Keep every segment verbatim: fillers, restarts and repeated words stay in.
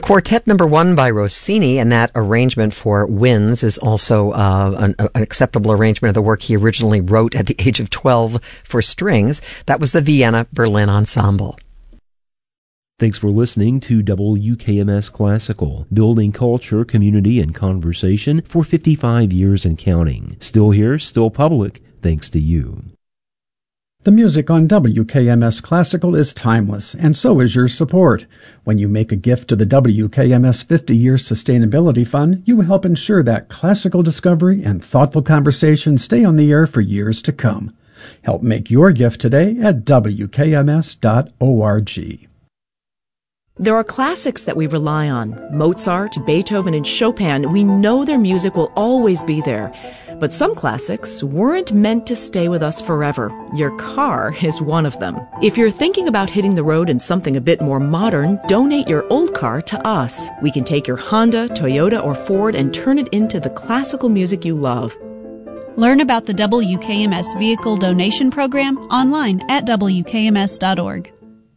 Quartet Number One by Rossini, and that arrangement for winds is also uh, an, an acceptable arrangement of the work he originally wrote at the age of twelve for strings. That was the Vienna Berlin Ensemble. Thanks for listening to W K M S Classical, building culture, community, and conversation for fifty-five years and counting. Still here, still public, thanks to you. The music on W K M S Classical is timeless, and so is your support. When you make a gift to the W K M S fifty-year Sustainability Fund, you help ensure that classical discovery and thoughtful conversation stay on the air for years to come. Help make your gift today at W K M S dot org. There are classics that we rely on. Mozart, Beethoven, and Chopin. We know their music will always be there. But some classics weren't meant to stay with us forever. Your car is one of them. If you're thinking about hitting the road in something a bit more modern, donate your old car to us. We can take your Honda, Toyota, or Ford and turn it into the classical music you love. Learn about the W K M S Vehicle Donation Program online at W K M S dot org.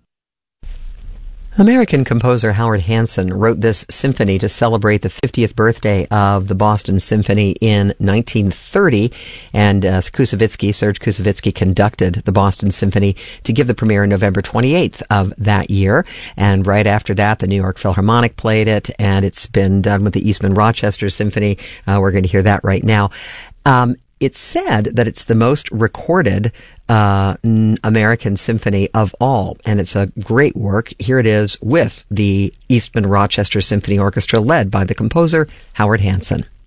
American composer Howard Hanson wrote this symphony to celebrate the fiftieth birthday of the Boston Symphony in nineteen thirty, and uh, Koussevitzky, Serge Koussevitzky, conducted the Boston Symphony to give the premiere on November twenty-eighth of that year, and right after that, the New York Philharmonic played it, and it's been done with the Eastman Rochester Symphony. Uh, we're going to hear that right now. Um, It's said that it's the most recorded uh, American symphony of all, and it's a great work. Here it is with the Eastman Rochester Symphony Orchestra, led by the composer Howard Hanson.